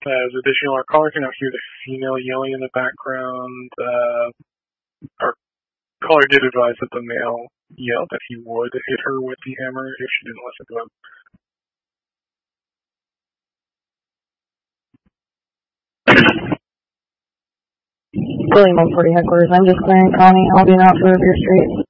As additional, our caller can now hear the female yelling in the background. Our caller did advise that the male yelled that he would hit her with the hammer if she didn't listen to him. William 140 headquarters. I'm just clearing Connie. I'll be out for your street.